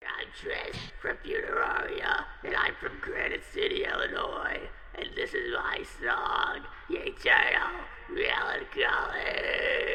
I'm Tris from Funeraria, and I'm from Granite City, Illinois, and this is my song, Eternal Melancholy.